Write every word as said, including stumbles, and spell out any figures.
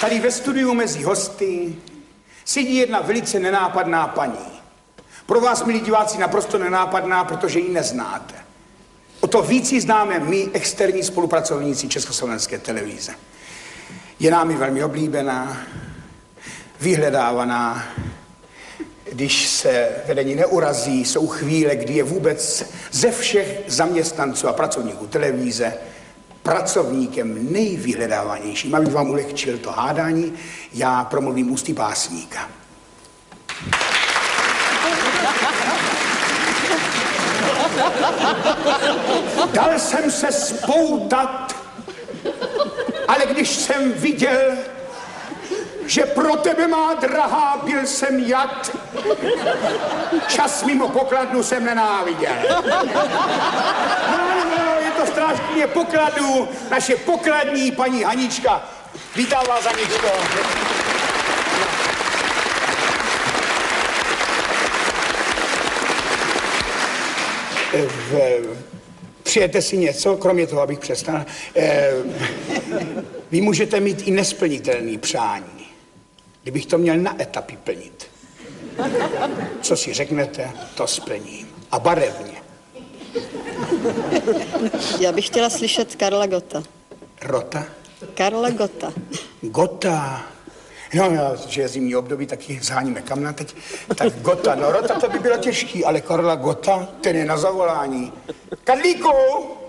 Tady ve studiu mezi hosty sedí jedna velice nenápadná paní. Pro vás, milí diváci, naprosto nenápadná, protože ji neznáte. O to víc ji známe my, externí spolupracovníci Československé televize. Je námi velmi oblíbená, vyhledávaná. Když se vedení neurazí, jsou chvíle, kdy je vůbec ze všech zaměstnanců a pracovníků televize pracovníkem nejvyhledávanějším. Abych vám ulehčil to hádání, já promluvím ústy básníka. Dal jsem se spoutat, ale když jsem viděl, že pro tebe, má drahá, byl jsem jad, čas mimo pokladnu jsem nenáviděl. No, no, je to strážkyně pokladu, naše pokladní paní Hanička. Vítám vás, Haničko. Přijete si něco, kromě toho, abych přestal? Vy můžete mít i nesplnitelný přání, kdybych to měl na etapy plnit. Co si řeknete, to splním. A barevně. Já bych chtěla slyšet Karla Gotta. Rota? Karla Gotta. Gotta. No, já, že je zimní období, taky zháníme kamna teď. Tak Gotta, no Rota to by bylo těžký, ale Karla Gotta, ten je na zavolání. Karlíku!